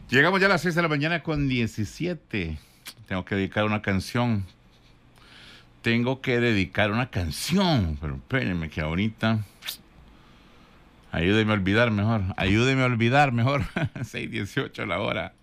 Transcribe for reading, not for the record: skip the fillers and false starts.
Llegamos ya a las 6 de la mañana con 17. Tengo que dedicar una canción. Pero espérenme que ahorita... Ayúdeme a olvidar mejor. 6:18 la hora.